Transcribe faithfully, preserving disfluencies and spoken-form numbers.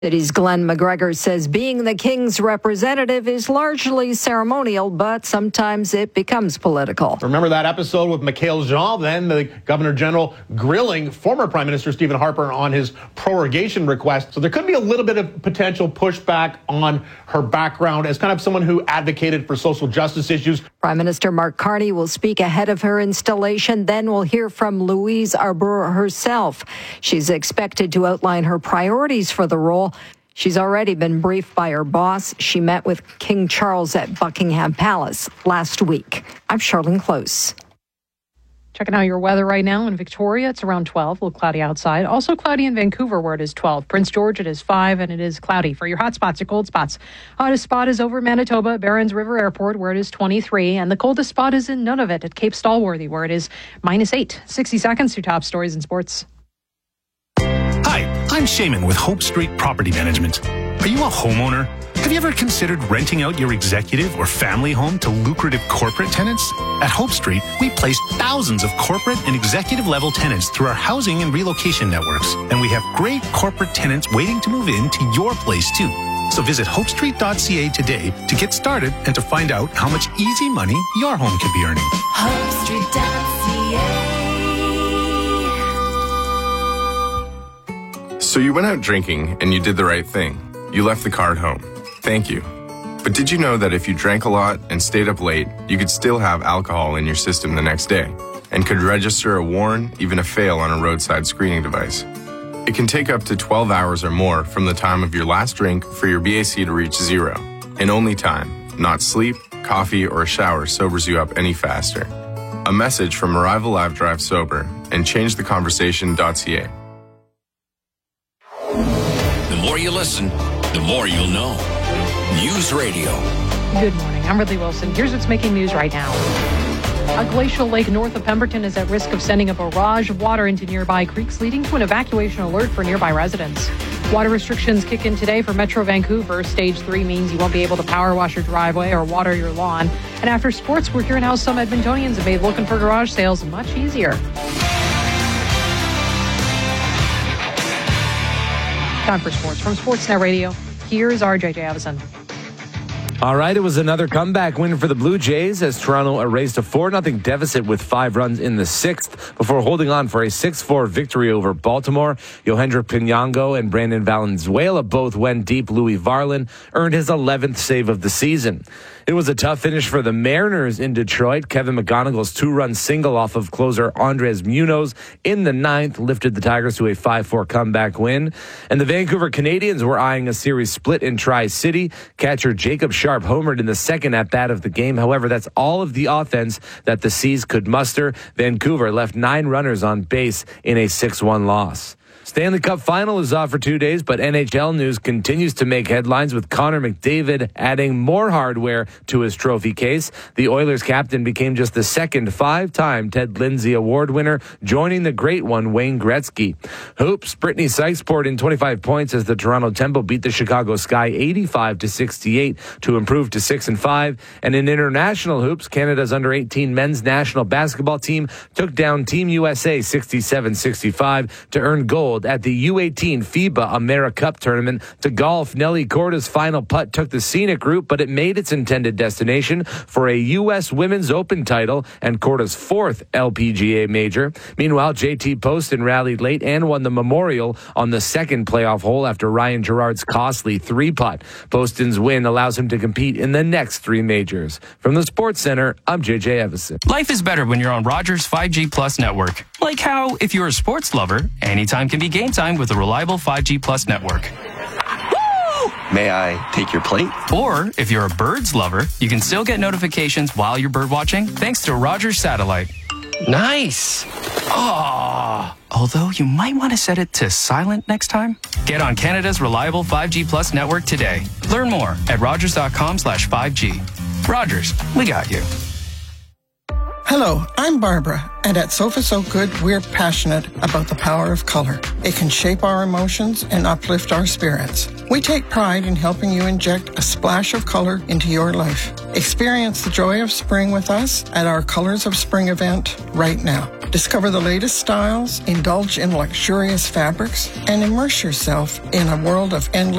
City's Glenn McGregor says being the King's representative is largely ceremonial, but sometimes it becomes political. Remember that episode with Michaël Jean, then the Governor General grilling former Prime Minister Stephen Harper on his prorogation request. So there could be a little bit of potential pushback on her background as kind of someone who advocated for social justice issues. Prime Minister Mark Carney will speak ahead of her installation. Then we'll hear from Louise Arbour herself. She's expected to outline her priorities for the role. She's already been briefed by her boss. She met with King Charles at Buckingham Palace last week. I'm Charlene Close. Checking out your weather right now in Victoria. It's around twelve, a little cloudy outside. Also cloudy in Vancouver where it is twelve. Prince George, it is five, and it is cloudy. For your hot spots, your cold spots. Hottest spot is over Manitoba, Barons River Airport, where it is twenty-three. And the coldest spot is in Nunavut at Cape Stallworthy, where it is minus eight. sixty seconds to top stories in sports. Hi, I'm Shaman with Hope Street Property Management. Are you a homeowner? Have you ever considered renting out your executive or family home to lucrative corporate tenants? At Hope Street, we place thousands of corporate and executive level tenants through our housing and relocation networks. And we have great corporate tenants waiting to move into your place too. So visit hope street dot c a today to get started and to find out how much easy money your home could be earning. hope street dot c a. So you went out drinking and you did the right thing. You left the car at home. Thank you. But did you know that if you drank a lot and stayed up late, you could still have alcohol in your system the next day and could register a warn, even a fail on a roadside screening device? It can take up to twelve hours or more from the time of your last drink for your B A C to reach zero. And only time, not sleep, coffee, or a shower sobers you up any faster. A message from Arrival Live Drive Sober and change the conversation dot c a. The more you listen, the more you'll know. News Radio. Good morning. I'm Ridley Wilson. Here's what's making news right now. A glacial lake north of Pemberton is at risk of sending a barrage of water into nearby creeks, leading to an evacuation alert for nearby residents. Water restrictions kick in today for Metro Vancouver. Stage three means you won't be able to power wash your driveway or water your lawn. And after sports, we're hearing how some Edmontonians have made looking for garage sales much easier. Time for sports. From Sportsnet Radio, here's R J Javison. All right, it was another comeback win for the Blue Jays as Toronto erased a four nothing deficit with five runs in the sixth before holding on for a six four victory over Baltimore. Yohendra Pinango and Brandon Valenzuela both went deep. Louis Varland earned his eleventh save of the season. It was a tough finish for the Mariners in Detroit. Kevin McGonigal's two-run single off of closer Andres Munoz in the ninth lifted the Tigers to a five four comeback win. And the Vancouver Canadians were eyeing a series split in Tri-City. Catcher Jacob Sharp homered in the second at-bat of the game. However, that's all of the offense that the Seas could muster. Vancouver left nine runners on base in a six one loss. Stanley Cup Final is off for two days, but N H L news continues to make headlines with Connor McDavid adding more hardware to his trophy case. The Oilers captain became just the second five-time Ted Lindsay Award winner, joining the great one, Wayne Gretzky. Hoops, Brittany Sykes poured in twenty-five points as the Toronto Tempo beat the Chicago Sky eighty-five to sixty-eight to improve to six and five. And in international hoops, Canada's under eighteen men's national basketball team took down Team U S A sixty-seven sixty-five to earn gold at the U eighteen FIBA AmeriCup tournament. To golf, Nelly Korda's final putt took the scenic route, but it made its intended destination for a U S Women's Open title and Korda's fourth L P G A major. Meanwhile, J T Poston rallied late and won the Memorial on the second playoff hole after Ryan Gerard's costly three-putt. Poston's win allows him to compete in the next three majors. From the Sports Center, I'm J J Evison. Life is better when you're on Rogers five G Plus network. Like how, if you're a sports lover, anytime can be game time with a reliable five G Plus network. Woo! May I take your plate? Or, if you're a birds lover, you can still get notifications while you're bird watching thanks to Rogers Satellite. Nice. Ah. Although you might want to set it to silent next time. Get on Canada's reliable five G Plus network today. Learn more at rogers dot com slash five G. Rogers, we got you. Hello, I'm Barbara, and at Sofa So Good, we're passionate about the power of color. It can shape our emotions and uplift our spirits. We take pride in helping you inject a splash of color into your life. Experience the joy of spring with us at our Colors of Spring event right now. Discover the latest styles, indulge in luxurious fabrics, and immerse yourself in a world of endless